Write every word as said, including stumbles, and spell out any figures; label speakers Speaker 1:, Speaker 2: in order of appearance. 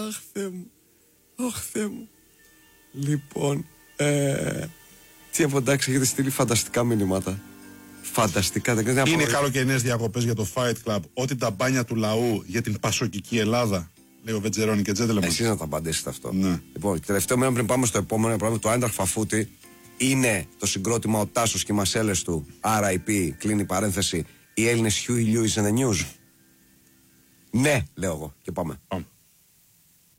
Speaker 1: Αχ, Θεέ μου. Αχ, Θεέ μου. Λοιπόν, ε, τι από εντάξει, έχετε στείλει φανταστικά μηνύματα. Φανταστικά, δεν ξέρω.
Speaker 2: Είναι καλοκαιρινές διακοπές για το Fight Club. Ό,τι τα μπάνια του λαού για την πασοκική Ελλάδα. Λέει ο Βετζερόνι και Τζέντελεμαν.
Speaker 1: Εσύ να τα απαντήσετε αυτό.
Speaker 2: Ναι.
Speaker 1: Λοιπόν, τελευταίο μήνα πριν πάμε στο επόμενο πράγμα, το Άιντραχτ Φαφούτη είναι το συγκρότημα ο Τάσος και οι μασέλες του. αρ άι πι, κλείνει παρένθεση. Οι Έλληνες Huey Lewis and the News. Ναι, λέω εγώ και πάμε.
Speaker 2: Πάμε.